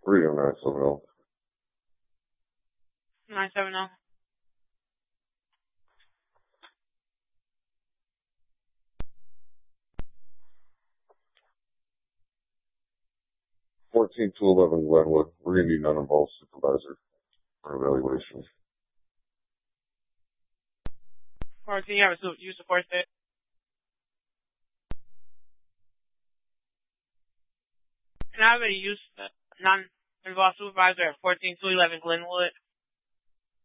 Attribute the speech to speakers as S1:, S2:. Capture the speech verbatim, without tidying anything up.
S1: Reno nine seven zero.
S2: nine seven zero.
S1: Fourteen to eleven Glenwood. We're gonna need an uninvolved supervisor for evaluation.
S2: fourteen, you have a su- you support it. Can I have a use uh, non-involved supervisor at fourteen to eleven Glenwood?